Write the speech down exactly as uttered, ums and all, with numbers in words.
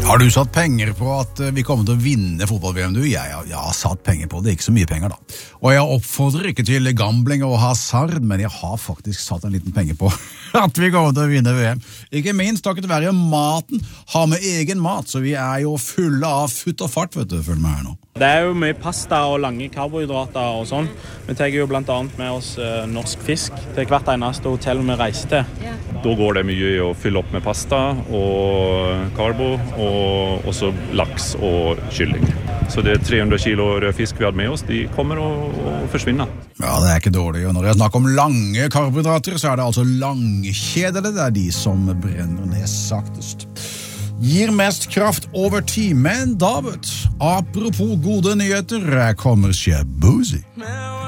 Har du satt penger på at vi kommer til å vinne fotball-V M, du? Jeg, jeg, jeg har satt penger på det, ikke så mye penger da. Og jeg oppfordrer ikke til gambling og hasard, men jeg har faktisk satt en liten penger på at vi kommer til å vinne V M. Ikke minst takket være maten, ha med egen mat, så vi er jo fulle av futt og fart, vet du, følg med her nå. Det er jo mye pasta og lange karbohydrater og sånn. Vi tar jo blant annet med oss uh, norsk fisk til hvert eneste hotell vi reiser til. Ja. Da går det mye i å fylle opp med pasta og karbo, og også laks og kylling. Så det er tre hundre kilo rød fisk vi hadde med oss, de kommer å, å forsvinne. Ja, det er ikke dårlig, og når jeg snakker om lange karbohydrater, så er det altså langkjedede, det er de som brenner ned saktest. Gir mest kraft over tid, men David, apropos gode nyheter, kommer Shabuzi.